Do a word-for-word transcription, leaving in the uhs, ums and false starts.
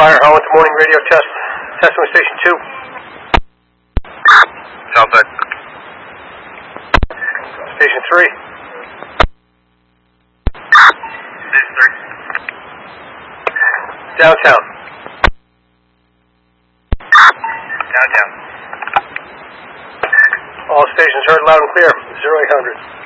Fire, Holland to morning radio test. Test on station two. Southside. Station three. Station three. Downtown. Downtown. All stations heard loud and clear. zero eight hundred.